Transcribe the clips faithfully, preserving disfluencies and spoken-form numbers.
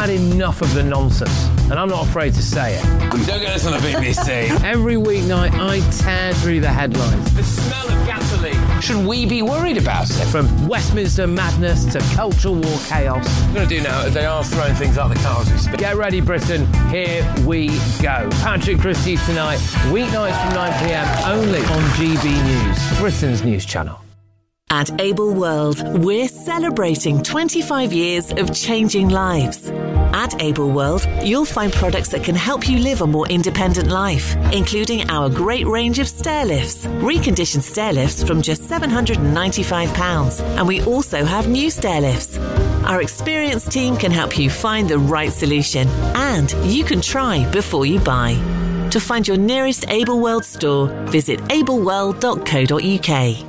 had enough of the nonsense, and I'm not afraid to say it. Don't get this on the B B C. Every weeknight, I tear through the headlines. The smell of gasoline. Should we be worried about it? From Westminster madness to cultural war chaos. What I'm going to do now is they are throwing things out the car as we speak. Get ready, Britain. Here we go. Patrick Christie tonight, weeknights from nine p m, only on G B News, Britain's news channel. At Able World, we're celebrating twenty-five years of changing lives. At Able World, you'll find products that can help you live a more independent life, including our great range of stair lifts, reconditioned stair lifts from just seven hundred ninety-five pounds. And we also have new stair lifts. Our experienced team can help you find the right solution, and you can try before you buy. To find your nearest Able World store, visit able world dot co dot u k.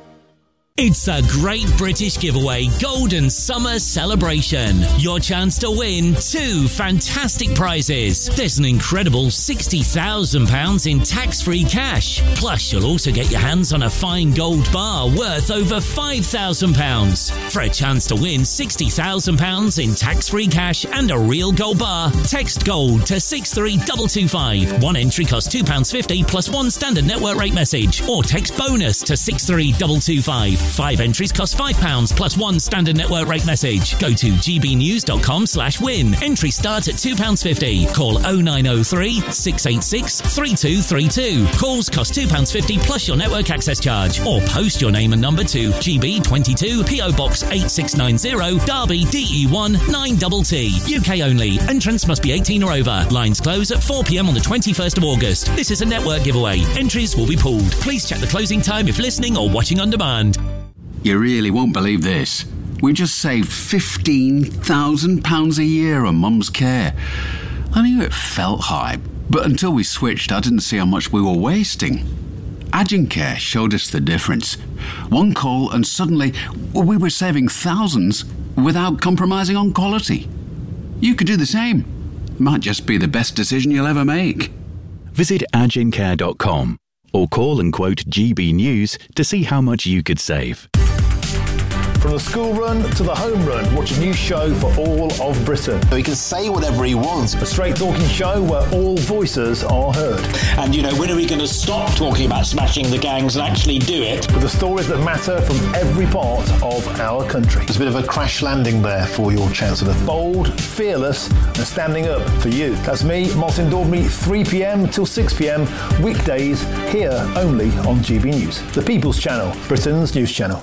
It's a Great British Giveaway Golden Summer Celebration. Your chance to win two fantastic prizes. There's an incredible sixty thousand pounds in tax-free cash. Plus, you'll also get your hands on a fine gold bar worth over five thousand pounds. For a chance to win sixty thousand pounds in tax-free cash and a real gold bar, text GOLD to six three two two five. One entry costs two pounds fifty plus one standard network rate message. Or text BONUS to six three two two five. Five entries cost five pounds plus one standard network rate message. Go to gbnews.com slash win. Entry start at two pounds fifty. Call oh nine oh three, six eight six, three two three two. Calls cost two pounds fifty plus your network access charge. Or post your name and number to G B twenty-two P O Box eight six nine zero, Derby D E one nine T T. U K only. Entrance must be eighteen or over. Lines close at four p m on the twenty-first of August. This is a network giveaway. Entries will be pulled. Please check the closing time if listening or watching on demand. You really won't believe this. We just saved fifteen thousand pounds a year on Mum's care. I knew it felt high, but until we switched, I didn't see how much we were wasting. Agencare showed us the difference. One call and suddenly we were saving thousands without compromising on quality. You could do the same. Might just be the best decision you'll ever make. Visit agencare dot com or call and quote G B News to see how much you could save. From the school run to the home run, watch a new show for all of Britain. He can say whatever he wants. A straight talking show where all voices are heard. And, you know, when are we going to stop talking about smashing the gangs and actually do it? With the stories that matter from every part of our country. There's a bit of a crash landing there for your Chancellor. Bold, fearless and standing up for you. That's me, Martin Daubney, three p m till six p m, weekdays, here only on G B News. The People's Channel, Britain's news channel.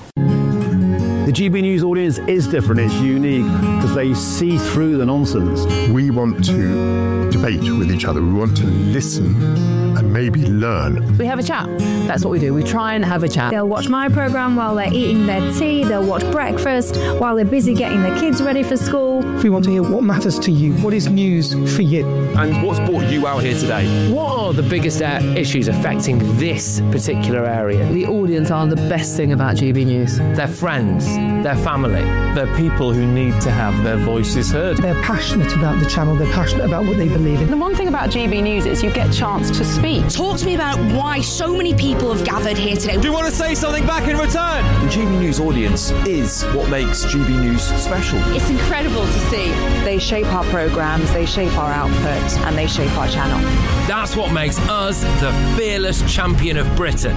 The G B News audience is different, it's unique, because they see through the nonsense. We want to debate with each other, we want to listen and maybe learn. We have a chat, that's what we do, we try and have a chat. They'll watch my programme while they're eating their tea, they'll watch breakfast while they're busy getting their kids ready for school. We want to hear what matters to you, what is news for you. And what's brought you out here today? What are the biggest uh, issues affecting this particular area? The audience are the best thing about G B News. Their friends, their family. They're people who need to have their voices heard. They're passionate about the channel, they're passionate about what they believe in. The one thing about G B News is you get a chance to speak. Talk to me about why so many people have gathered here today. Do you want to say something back in return? The G B News audience is what makes G B News special. It's incredible to see. They shape our programmes, they shape our output, and they shape our channel. That's what makes us the fearless champion of Britain.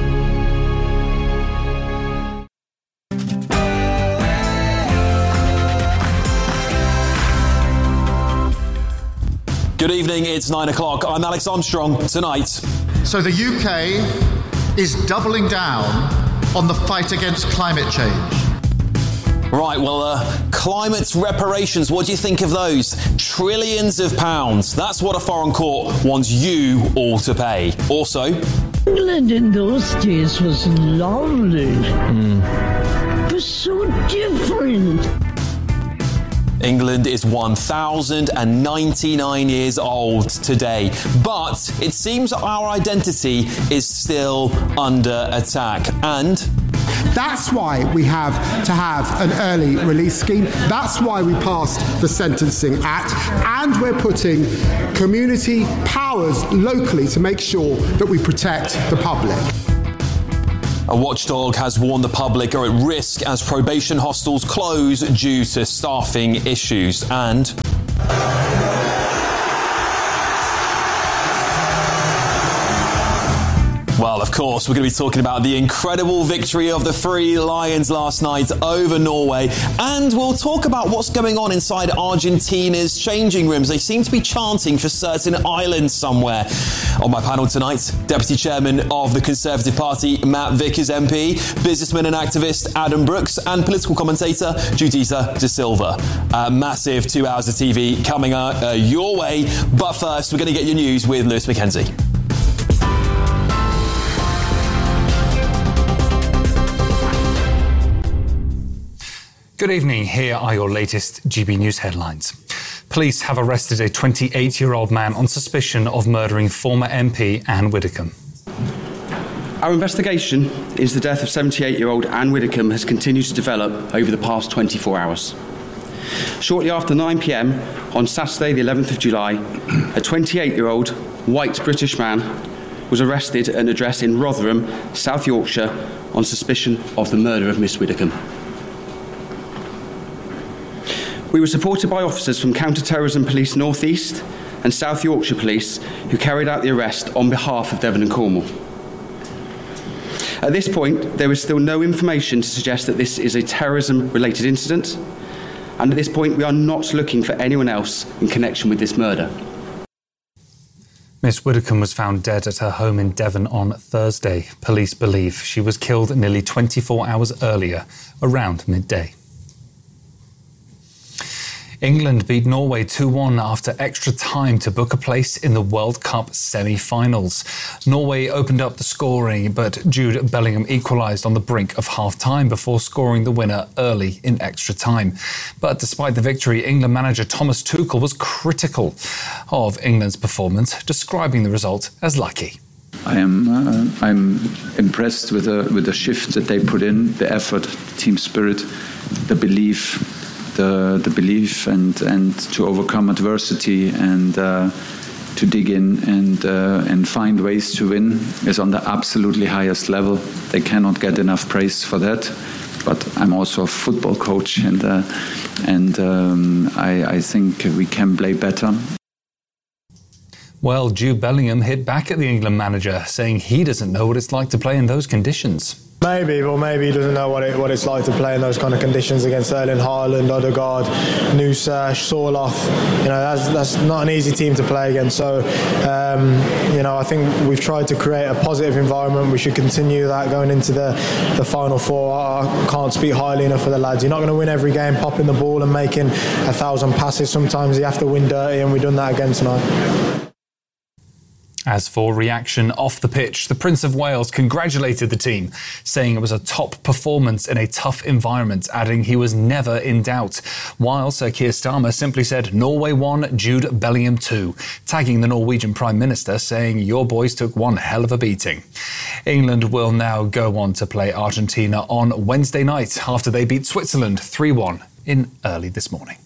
Good evening, it's nine o'clock. I'm Alex Armstrong. Tonight. So the U K is doubling down on the fight against climate change. Right, well, uh, climate reparations, what do you think of those? Trillions of pounds. That's what a foreign court wants you all to pay. Also, England in those days was lovely. Mm. It was so different. England is one thousand ninety-nine years old today, but it seems our identity is still under attack. And that's why we have to have an early release scheme. That's why we passed the Sentencing Act, and we're putting community powers locally to make sure that we protect the public. A watchdog has warned the public are at risk as probation hostels close due to staffing issues. And Well, of course, we're going to be talking about the incredible victory of the Three Lions last night over Norway. And we'll talk about what's going on inside Argentina's changing rooms. They seem to be chanting for certain islands somewhere. On my panel tonight, Deputy Chairman of the Conservative Party, Matt Vickers M P, businessman and activist Adam Brooks, and political commentator Juditha De Silva. A massive two hours of T V coming uh, uh, your way. But first, we're going to get your news with Lewis Mackenzie. Good evening. Here are your latest G B News headlines. Police have arrested a twenty-eight-year-old man on suspicion of murdering former M P Anne Widdecombe. Our investigation into the death of seventy-eight-year-old Anne Widdecombe has continued to develop over the past twenty-four hours. Shortly after nine p.m. on Saturday the eleventh of July, a twenty-eight-year-old white British man was arrested at an address in Rotherham, South Yorkshire, on suspicion of the murder of Miss Widdecombe. We were supported by officers from Counter-Terrorism Police North East and South Yorkshire Police who carried out the arrest on behalf of Devon and Cornwall. At this point, there is still no information to suggest that this is a terrorism-related incident, and at this point we are not looking for anyone else in connection with this murder. Miss Widdecombe was found dead at her home in Devon on Thursday. Police believe she was killed nearly twenty-four hours earlier, around midday. England beat Norway two one after extra time to book a place in the World Cup semi-finals. Norway opened up the scoring, but Jude Bellingham equalised on the brink of half-time before scoring the winner early in extra time. But despite the victory, England manager Thomas Tuchel was critical of England's performance, describing the result as lucky. I am uh, I'm impressed with the with the shift that they put in, the effort, the team spirit, the belief. The, the belief and, and to overcome adversity and uh, to dig in and uh, and find ways to win is on the absolutely highest level. They cannot get enough praise for that. But I'm also a football coach, and uh, and um, I, I think we can play better. Well, Jude Bellingham hit back at the England manager, saying he doesn't know what it's like to play in those conditions. Maybe, well, maybe he doesn't know what it what it's like to play in those kind of conditions against Erling Haaland, Odegaard, Nusa, Sorloth. You know, that's that's not an easy team to play against. So, um, you know, I think we've tried to create a positive environment. We should continue that going into the, the final four. I can't speak highly enough for the lads. You're not going to win every game popping the ball and making a thousand passes. Sometimes you have to win dirty, and we've done that again tonight. As for reaction off the pitch, the Prince of Wales congratulated the team, saying it was a top performance in a tough environment, adding he was never in doubt. While Sir Keir Starmer simply said Norway won, Jude Bellingham two, tagging the Norwegian Prime Minister, saying your boys took one hell of a beating. England will now go on to play Argentina on Wednesday night after they beat Switzerland three one in early this morning.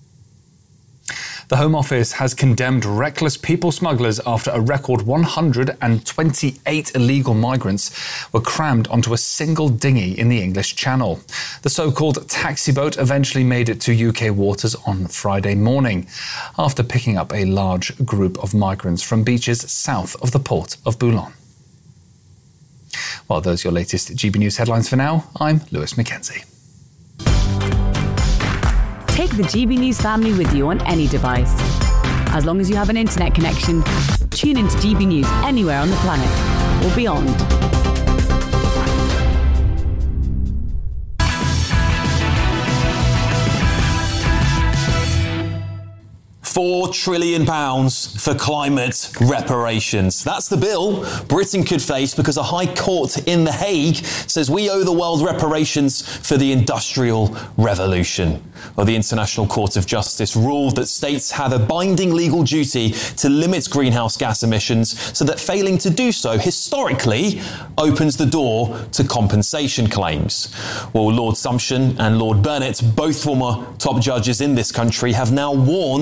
The Home Office has condemned reckless people smugglers after a record one hundred twenty-eight illegal migrants were crammed onto a single dinghy in the English Channel. The so-called taxi boat eventually made it to U K waters on Friday morning, after picking up a large group of migrants from beaches south of the port of Boulogne. Well, those are your latest G B News headlines for now. I'm Lewis Mackenzie. Take the G B News family with you on any device. As long as you have an internet connection, tune into G B News anywhere on the planet or beyond. Four trillion pounds for climate reparations. That's the bill Britain could face because a high court in The Hague says we owe the world reparations for the Industrial Revolution. Well, the International Court of Justice ruled that states have a binding legal duty to limit greenhouse gas emissions, so that failing to do so historically opens the door to compensation claims. Well, Lord Sumption and Lord Burnett, both former top judges in this country, have now warned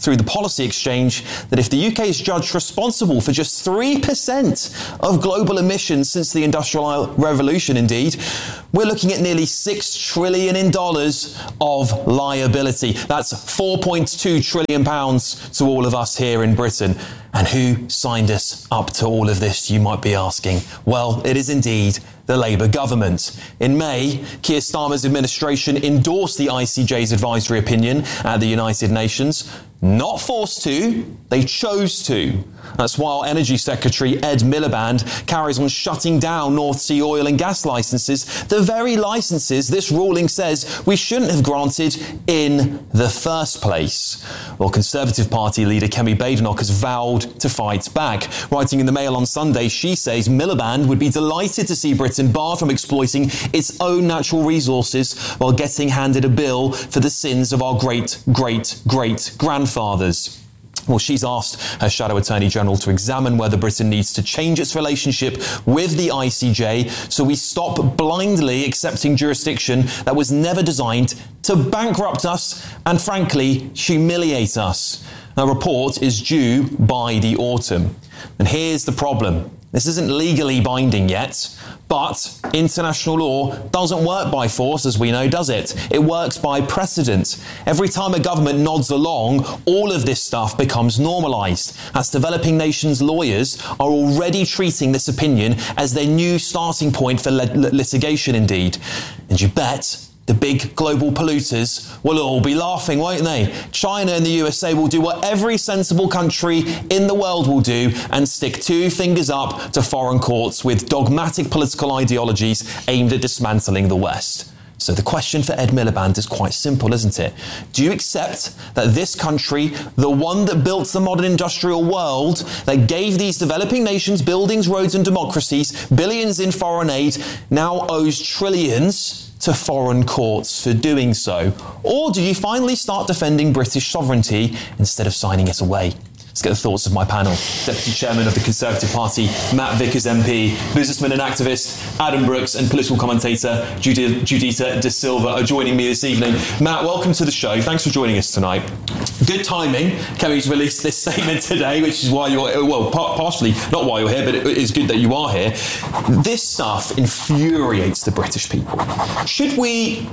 through the policy exchange that if the U K is judged responsible for just three percent of global emissions since the Industrial Revolution, indeed, we're looking at nearly six trillion in dollars of liability. That's four point two trillion pounds to all of us here in Britain. And who signed us up to all of this, you might be asking? Well, it is indeed the Labour government. In May, Keir Starmer's administration endorsed the I C J's advisory opinion at the United Nations. Not forced to, they chose to. That's while Energy Secretary Ed Miliband carries on shutting down North Sea oil and gas licences, the very licences this ruling says we shouldn't have granted in the first place. Well, Conservative Party leader Kemi Badenoch has vowed to fight back. Writing in the Mail on Sunday, she says Miliband would be delighted to see Britain barred from exploiting its own natural resources while getting handed a bill for the sins of our great, great, great grandfathers. Well, she's asked her Shadow Attorney General to examine whether Britain needs to change its relationship with the I C J so we stop blindly accepting jurisdiction that was never designed to bankrupt us and, frankly, humiliate us. A report is due by the autumn. And here's the problem. This isn't legally binding yet, but international law doesn't work by force, as we know, does it? It works by precedent. Every time a government nods along, all of this stuff becomes normalised, as developing nations' lawyers are already treating this opinion as their new starting point for lit- litigation, indeed. And you bet the big global polluters will all be laughing, won't they? China and the U S A will do what every sensible country in the world will do and stick two fingers up to foreign courts with dogmatic political ideologies aimed at dismantling the West. So the question for Ed Miliband is quite simple, isn't it? Do you accept that this country, the one that built the modern industrial world, that gave these developing nations buildings, roads and democracies, billions in foreign aid, now owes trillions to foreign courts for doing so? Or do you finally start defending British sovereignty instead of signing it away? Let's get the thoughts of my panel. Deputy Chairman of the Conservative Party, Matt Vickers M P, businessman and activist Adam Brooks, and political commentator Judith, Judita De Silva are joining me this evening. Matt, welcome to the show. Thanks for joining us tonight. Good timing. Kemi's released this statement today, which is why you're, well, partially not why you're here, but it is good that you are here. This stuff infuriates the British people. Should we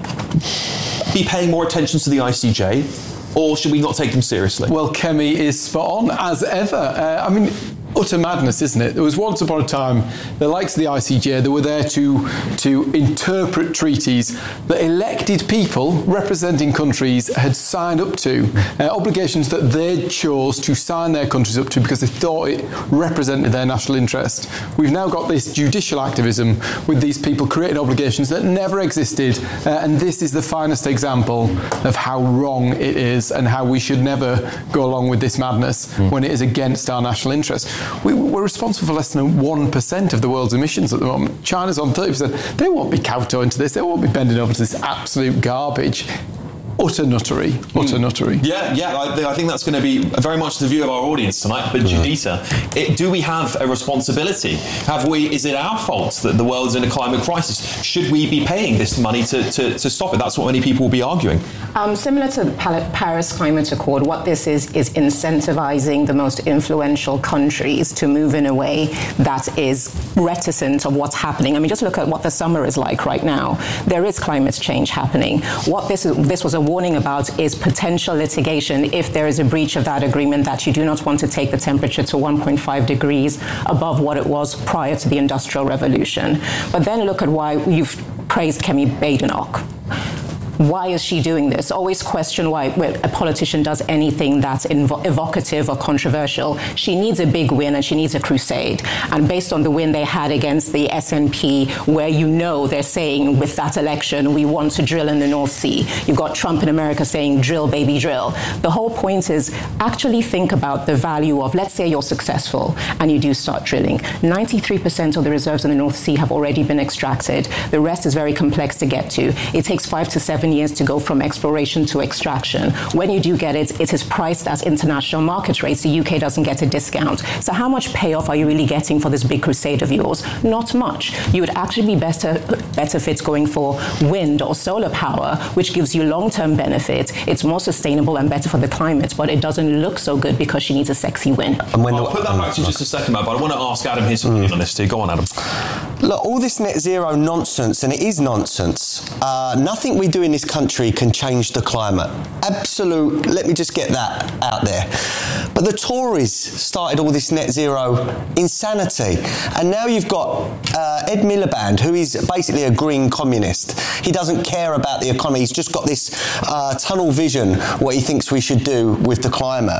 be paying more attention to the I C J? Or should we not take them seriously? Well, Kemi is spot on, as ever. Uh, I mean, utter madness, isn't it? There was once upon a time the likes of the I C J that were there to, to interpret treaties that elected people representing countries had signed up to, uh, obligations that they chose to sign their countries up to because they thought it represented their national interest. We've now got this judicial activism with these people creating obligations that never existed, uh, and this is the finest example of how wrong it is and how we should never go along with this madness mm. when it is against our national interest. We, we're responsible for less than one percent of the world's emissions at the moment. China's on thirty percent. They won't be kowtowing to this. They won't be bending over to this absolute garbage. Utter nuttery. Utter mm. nuttery. Yeah, yeah. I, I think that's going to be very much the view of our audience tonight. But mm. Judita, it, do we have a responsibility? Have we? Is it our fault that the world's in a climate crisis? Should we be paying this money to, to, to stop it? That's what many people will be arguing. Um, similar to the Paris Climate Accord, what this is is incentivizing the most influential countries to move in a way that is reticent of what's happening. I mean, just look at what the summer is like right now. There is climate change happening. What this is, this was a warning about is potential litigation if there is a breach of that agreement, that you do not want to take the temperature to one point five degrees above what it was prior to the Industrial Revolution. But then look at why you've praised Kemi Badenoch. Why is she doing this? Always question why a politician does anything that's invo- evocative or controversial. She needs a big win and she needs a crusade. And based on the win they had against the S N P, where you know they're saying with that election, we want to drill in the North Sea. You've got Trump in America saying, drill, baby, drill. The whole point is actually think about the value of, let's say you're successful and you do start drilling. ninety-three percent of the reserves in the North Sea have already been extracted. The rest is very complex to get to. It takes five to seven seven years to go from exploration to extraction. When you do get it, it is priced as international market rates. The U K doesn't get a discount. So how much payoff are you really getting for this big crusade of yours? Not much. You would actually be better, better fit going for wind or solar power, which gives you long-term benefit. It's more sustainable and better for the climate, but it doesn't look so good because she needs a sexy win. And when I'll the, put that back to you just a second, Matt, but I want to ask Adam his opinion mm. on this too. Go on, Adam. Look, all this net zero nonsense, and it is nonsense, uh, nothing we do in this country can change the climate. Absolute, let me just get that out there. But the Tories started all this net zero insanity. And now you've got uh, Ed Miliband, who is basically a green communist. He doesn't care about the economy. He's just got this uh, tunnel vision, what he thinks we should do with the climate.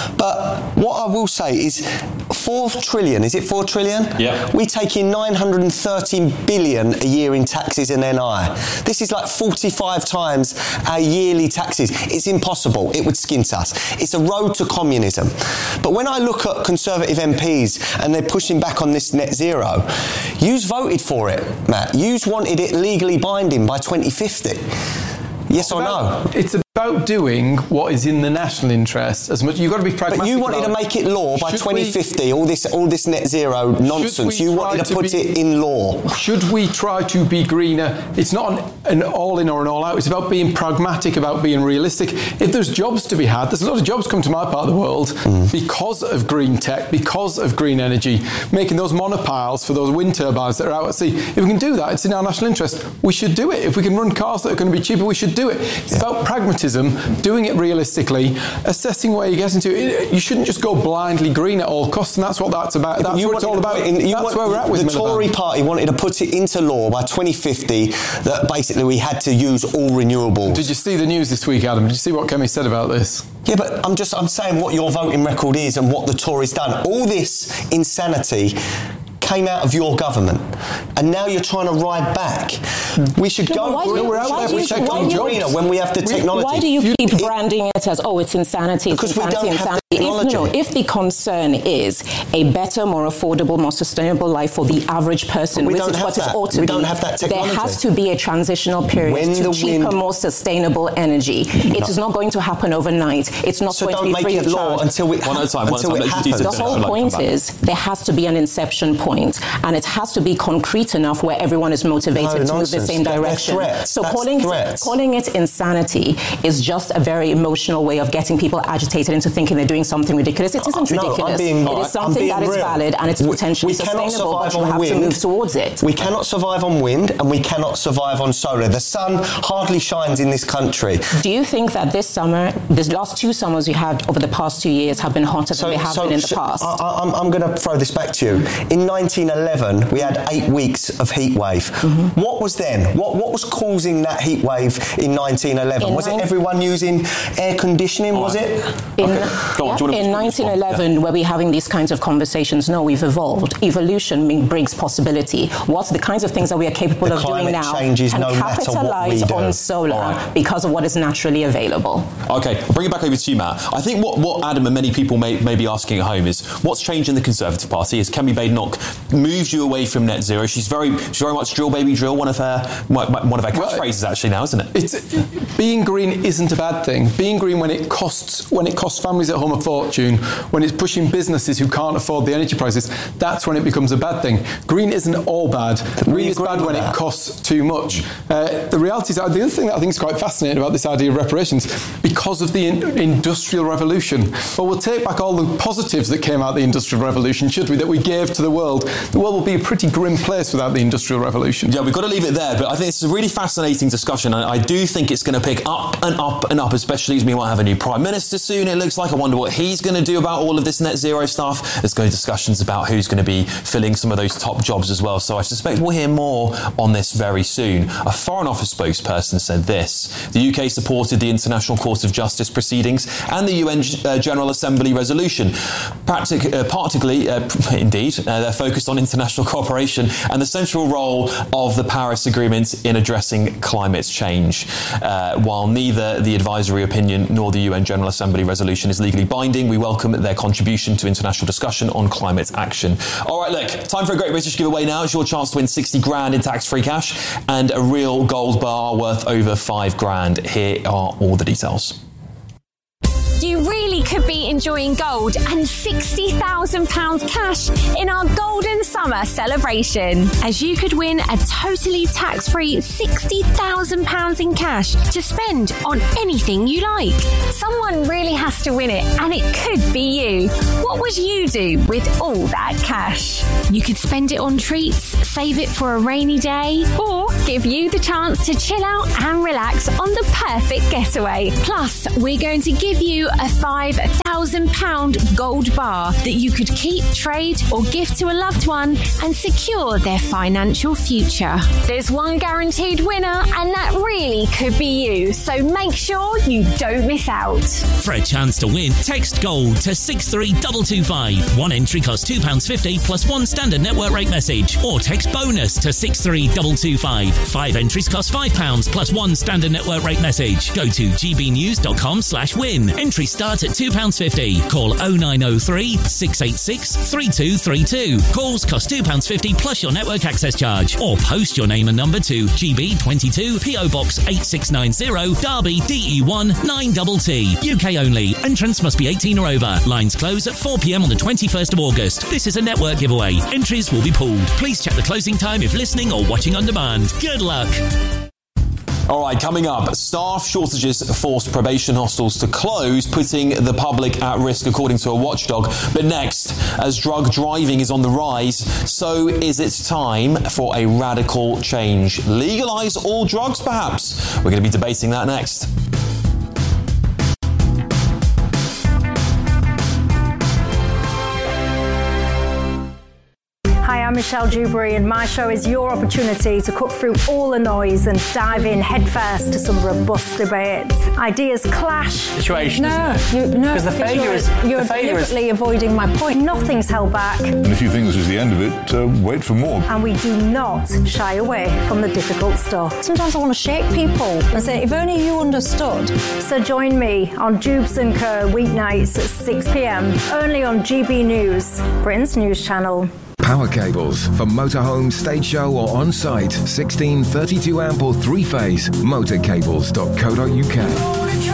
But what I will say is four trillion, is it four trillion? Yeah. We take in nine hundred thirty billion a year in taxes and N I. This is like forty-five times our yearly taxes. It's impossible. It would skint us. It's a road to communism. But when I look at Conservative M Ps and they're pushing back on this net zero, yous voted for it, Matt. Yous wanted it legally binding by twenty fifty. Yes or no? It's about doing what is in the national interest. As much you've got to be pragmatic. But you wanted to make it law by twenty fifty. We, all this, all this net zero nonsense. You wanted to, to put be, it in law. Should we try to be greener? It's not an, an all-in or an all-out. It's about being pragmatic, about being realistic. If there's jobs to be had, there's a lot of jobs come to my part of the world mm. because of green tech, because of green energy, making those monopiles for those wind turbines that are out at sea. If we can do that, it's in our national interest. We should do it. If we can run cars that are going to be cheaper, we should do it. It's yeah. about pragmatism, doing it realistically, assessing where you get into. You shouldn't just go blindly green at all costs, and that's what that's about. That's what it's all about. In, that's want, where we're at with the Tory Miliband. Party wanted to put it into law by twenty fifty that basically we had to use all renewables. Did you see the news this week, Adam? Did you see what Kemi said about this? Yeah, but I'm just I'm saying what your voting record is and what the Tories done. All this insanity came out of your government, and now you're trying to ride back. We should no, go greener. We're out there. We should go greener when we have the technology. Why do you keep branding it as, oh, it's insanity, it's because insanity, we don't insanity. Have the technology. If, no, if the concern is a better, more affordable, more sustainable life for the average person, which is what it ought to we be, don't have that technology. There has to be a transitional period when to the cheaper, wind... more sustainable energy. It no. is not going to happen overnight. It's not so going to be free of charge. So don't make it law until, we, one at a time, until one it happens. The whole point is there has to be an inception point, and it has to be concrete enough where everyone is motivated no, to nonsense. move the same direction. So That's calling threats. calling it insanity is just a very emotional way of getting people agitated into thinking they're doing something ridiculous. It isn't no, ridiculous. Being, it is something that is real. valid and it's potentially we, we sustainable, but you have wind. to move towards it. We cannot survive on wind and we cannot survive on solar. The sun hardly shines in this country. Do you think that this summer, these last two summers you had over the past two years have been hotter so, than they have so, been in the past? I, I, I'm, I'm going to throw this back to you. In nineteen eleven, we had eight weeks of heat wave. Mm-hmm. What was then? What what was causing that heat wave in nineteen eleven? In was nine- it everyone using air conditioning? Was it? In, okay. yeah, on, in nineteen eleven, yeah. were we having these kinds of conversations? No, we've evolved. Evolution brings possibility. What's the kinds of things that we are capable the of doing now? Changes and no capitalize matter what we do. on solar right. because of what is naturally available. Okay, I'll bring it back over to you, Matt. I think what, what Adam and many people may, may be asking at home is what's changed in the Conservative Party? Has Kemi Badenoch moved you away from net zero? She's very, she's very much drill baby drill. One of her, one of her catchphrases well, actually now, isn't it? It's being green isn't a bad thing. Being green when it costs when it costs families at home a fortune, when it's pushing businesses who can't afford the energy prices, that's when it becomes a bad thing. Green isn't all bad. Green is bad when that? it costs too much. Uh, the reality is, the other thing that I think is quite fascinating about this idea of reparations, because of the in- industrial revolution. Well, we'll take back all the positives that came out of the industrial revolution, should we? That we gave to the world. The world will be a pretty grim place without the industrial revolution. Yeah, we've got to leave it there, but I think it's a really fascinating discussion, and I do think it's going to pick up and up and up, especially as we might have a new Prime Minister soon, it looks like. I wonder what he's going to do about all of this net zero stuff. There's going to be discussions about who's going to be filling some of those top jobs as well, so I suspect we'll hear more on this very soon. A Foreign Office spokesperson said this: the U K supported the International Court of Justice proceedings and the U N uh, General Assembly resolution. Practic- uh, particularly, uh, indeed, uh, they're focused on international cooperation and the central role of the Paris Agreement agreement in addressing climate change. Uh, while neither the advisory opinion nor the U N General Assembly resolution is legally binding, we welcome their contribution to international discussion on climate action. All right, look, time for a Great British giveaway now. It's your chance to win sixty grand in tax-free cash and a real gold bar worth over five grand. Here are all the details. You really could be enjoying gold and sixty thousand pounds cash in our Golden Summer celebration, as you could win a totally tax-free sixty thousand pounds in cash to spend on anything you like. Someone really has to win it, and it could be you. What would you do with all that cash? You could spend it on treats, save it for a rainy day, or give you the chance to chill out and relax on the perfect getaway. Plus, we're going to give you a five thousand pounds gold bar that you could keep, trade or gift to a loved one and secure their financial future. There's one guaranteed winner, and that really could be you, so make sure you don't miss out. For a chance to win, text GOLD to six three two two five. One entry costs two pounds fifty plus one standard network rate message, or text BONUS to six three two two five. Five entries cost five pounds plus one standard network rate message. Go to gbnews.com slash win. Entry start at two pounds fifty. Call oh nine oh three, six eight six, three two three two. Calls cost two pounds fifty plus your network access charge. Or post your name and number to G B twenty-two, P O Box eight six nine zero, Derby, D E one nine T T. U K only. Entrance must be eighteen or over. Lines close at four p.m. on the twenty-first of August. This is a network giveaway. Entries will be pooled. Please check the closing time if listening or watching on demand. Good luck. All right, coming up, staff shortages force probation hostels to close, putting the public at risk, according to a watchdog. But next, as drug driving is on the rise, so is it time for a radical change. Legalise all drugs, perhaps? We're going to be debating that next. Hi, I'm Michelle Dewberry, and my show is your opportunity to cut through all the noise and dive in headfirst to some robust debates. Ideas clash. Situation, no, isn't it? You, no, because the failure you're, is you're the failure deliberately is... avoiding my point. Nothing's held back. And if you think this is the end of it, uh, wait for more. And we do not shy away from the difficult stuff. Sometimes I want to shake people and say, if only you understood. So join me on Jubes and Co. weeknights at six p.m. only on G B News, Britain's news channel. Power cables for motorhome, stage show or on-site. sixteen, thirty-two amp or three-phase. motorcables dot co dot uk.